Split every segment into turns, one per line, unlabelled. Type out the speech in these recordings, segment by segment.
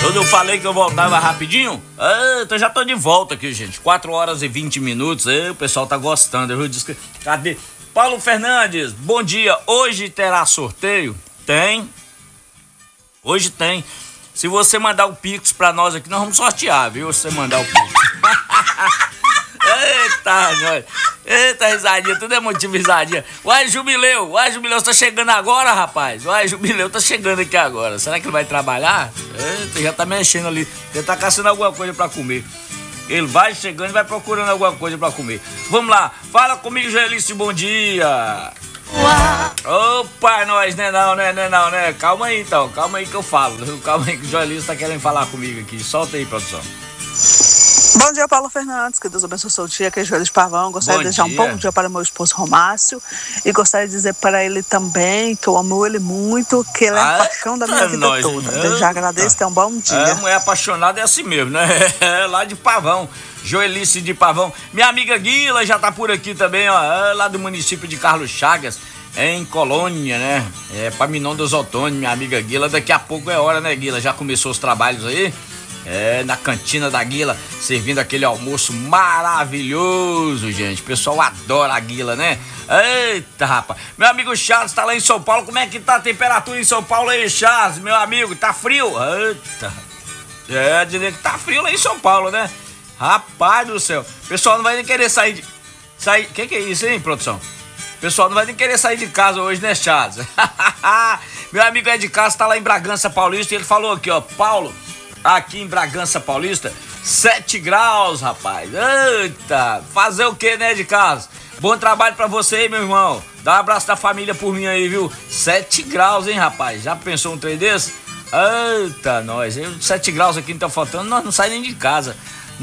Quando eu falei que eu voltava rapidinho, então já tô de volta aqui, gente. 4 horas e 20 minutos. O pessoal tá gostando. Eu disse que... Cadê? Paulo Fernandes, bom dia. Hoje terá sorteio? Tem. Hoje tem. Se você mandar o Pix pra nós aqui, nós vamos sortear, viu? Se você mandar o Pix. Eita, nós. Eita, risadinha, tudo é motivo risadinha. Uai, Jubileu, tá chegando agora, rapaz. Uai, Jubileu tá chegando aqui agora. Será que ele vai trabalhar? Eita, já tá mexendo ali. Ele tá caçando alguma coisa pra comer. Ele vai chegando e vai procurando alguma coisa pra comer. Vamos lá, fala comigo, Joelice, bom dia. Opa, nós, né? Calma aí então, calma aí que eu falo. Calma aí que o Joelice tá querendo falar comigo aqui. Solta aí, produção.
Bom dia, Paulo Fernandes, que Deus abençoe o seu dia, que é Joelho de Pavão. Gostaria de desejar um bom dia para o meu esposo Romácio e gostaria de dizer para ele também que eu amo ele muito, que ele é a paixão da minha vida toda. Eu já agradeço, tenha um bom dia.
Mulher apaixonada é assim mesmo, né? Lá de Pavão, Joelice de Pavão. Minha amiga Guila já tá por aqui também, ó, lá do município de Carlos Chagas, em Colônia, né? Paminão dos Otônios, minha amiga Guila. Daqui a pouco é hora, né, Guila? Já começou os trabalhos aí? Na cantina da Guila, servindo aquele almoço maravilhoso, gente. O pessoal adora a Guila, né? Eita, rapaz. Meu amigo Charles tá lá em São Paulo. Como é que tá a temperatura em São Paulo aí, Charles? Meu amigo, tá frio? Eita. Dizer que tá frio lá em São Paulo, né? Rapaz do céu. O pessoal não vai nem querer sair de... Que é isso, hein, produção? O pessoal não vai nem querer sair de casa hoje, né, Charles? Meu amigo Ed Castro tá lá em Bragança Paulista e ele falou aqui, ó, Paulo... Aqui em Bragança Paulista, 7 graus, rapaz. Eita, fazer o que, né, de casa? Bom trabalho pra você aí, meu irmão. Dá um abraço da família por mim aí, viu? 7 graus, hein, rapaz? Já pensou um trem desse? Eita, nós. 7 graus aqui não tá faltando, nós não saímos nem de casa.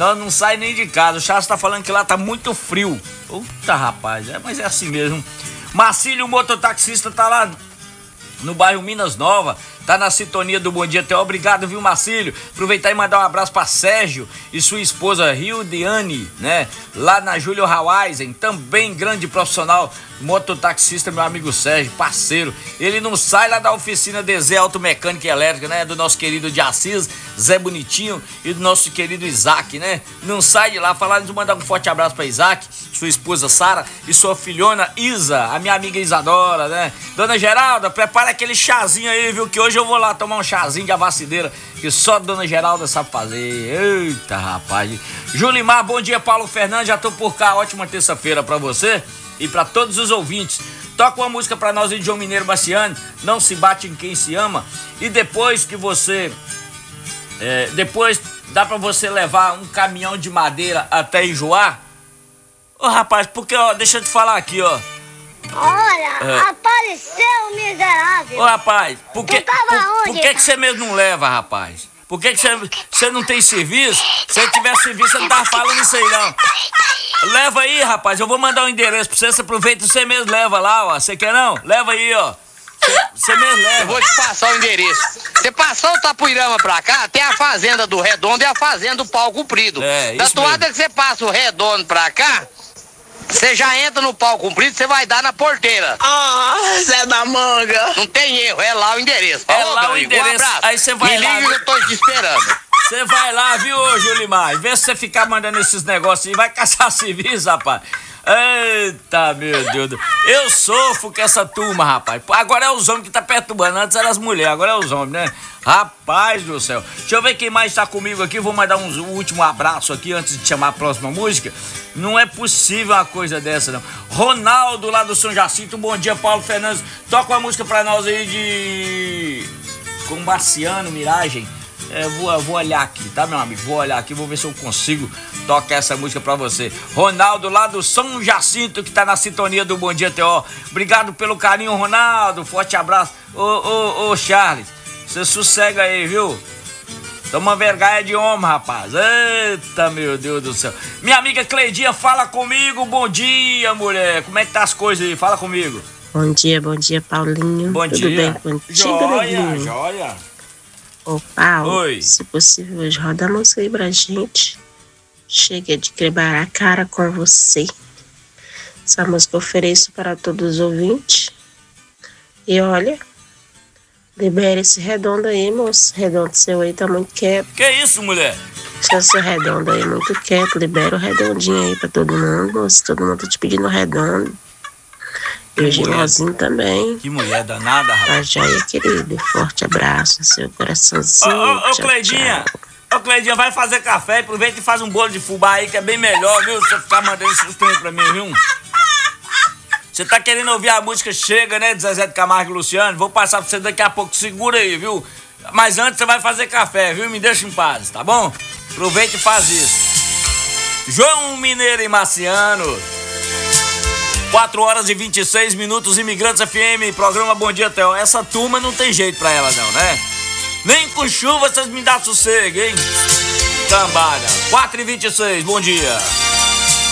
O Charles tá falando que lá tá muito frio. Puta, rapaz, mas é assim mesmo. Marcílio, o mototaxista, tá lá no bairro Minas Nova. Tá na sintonia do Bom Dia até. Obrigado, viu, Marcílio? Aproveitar e mandar um abraço pra Sérgio e sua esposa Hildiane, né? Lá na Júlio Hawaisen, também grande profissional, mototaxista, meu amigo Sérgio, parceiro. Ele não sai lá da oficina DZ Automecânica e Elétrica, né? Do nosso querido de Assis, Zé Bonitinho, e do nosso querido Isaac, né? Não sai de lá. Falar de mandar um forte abraço pra Isaac, sua esposa Sara e sua filhona Isa, a minha amiga Isadora, né? Dona Geralda, prepara aquele chazinho aí, viu? Que hoje eu vou lá tomar um chazinho de avacideira que só a Dona Geralda sabe fazer. Eita, rapaz. Julimar, bom dia, Paulo Fernandes. Já tô por cá. Ótima terça-feira pra você e pra todos os ouvintes. Toca uma música pra nós aí de João Mineiro Baciano, Não Se Bate em Quem Se Ama. E depois que você... depois dá pra você levar um caminhão de madeira até enjoar? Ô, rapaz, porque, ó, deixa eu te falar aqui, ó.
Olha, apareceu o miserável.
Ô, rapaz, por que
onde,
que você mesmo não leva, rapaz? Por que você não tem serviço? Se você tivesse serviço, você não tava falando isso aí, não. Leva aí, rapaz, eu vou mandar um endereço pra você aproveita e você mesmo leva lá, ó. Você quer não? Leva aí, ó. Você mesmo leva.
Eu vou te passar o endereço. Você passou o Tapuirama pra cá, tem a fazenda do Redondo e a fazenda do Pau Comprido. Da toada que você passa o Redondo pra cá, você já entra no Pau Comprido, você vai dar na porteira.
Zé da Manga.
Não tem erro, é lá o endereço.
Lá o endereço. Um abraço. Aí você vai lá.
Me liga que eu tô te esperando.
Você vai lá, viu, Julimar? Em vez de você ficar mandando esses negócios aí, vai caçar serviço, rapaz. Eita, meu Deus. Eu sofro com essa turma, rapaz. Agora é os homens que tá perturbando. Antes eram as mulheres, agora é os homens, né? Rapaz do céu. Deixa eu ver quem mais tá comigo aqui. Vou mandar um último abraço aqui antes de chamar a próxima música. Não é possível uma coisa dessa, não. Ronaldo, lá do São Jacinto. Bom dia, Paulo Fernandes. Toca uma música pra nós aí de... com Marciano, Miragem. Vou olhar aqui, tá, meu amigo? Vou olhar aqui, vou ver se eu consigo tocar essa música pra você. Ronaldo, lá do São Jacinto, que tá na sintonia do Bom Dia T.O. Obrigado pelo carinho, Ronaldo. Forte abraço. Ô, Charles, você sossega aí, viu? Toma vergonha de homem, rapaz. Eita, meu Deus do céu. Minha amiga Cleidinha, fala comigo. Bom dia, mulher. Como é que tá as coisas aí? Fala comigo.
Bom dia, Paulinho.
Bom
Tudo
dia.
bem contigo,
Joia.
Ô, Paulo,
Oi.
se possível, hoje roda a música aí pra gente. Chega de quebrar a cara com você. Essa música eu ofereço para todos os ouvintes. E olha, Libera esse redondo aí, moço. Redondo seu aí tá muito quieto.
Que isso, mulher?
Esse redondo aí muito quieto. Libera o redondinho aí pra todo mundo, moço. Todo mundo tá te pedindo redondo. E o Gilózinho também.
Que mulher danada, rapaz.
Tá joia, querido. Forte abraço no seu coraçãozinho.
Ô, Cleidinha. Ô, Cleidinha, vai fazer café. Aproveita e faz um bolo de fubá aí, que é bem melhor, viu? Se você ficar mandando esses trem pra mim, viu? Você tá querendo ouvir a música Chega, né? De Zezé de Camargo e Luciano? Vou passar pra você daqui a pouco. Segura aí, viu? Mas antes você vai fazer café, viu? Me deixa em paz, tá bom? Aproveita e faz isso. João Mineiro e Marciano. 4h26, Imigrantes FM, programa Bom Dia Theo. Essa turma não tem jeito pra ela não, né? Nem com chuva vocês me dão sossego, hein? Cambada. 4h26, bom dia.